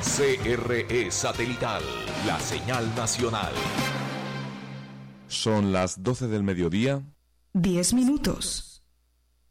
CRE Satelital, la señal nacional. Son las 12 del mediodía. 10 minutos.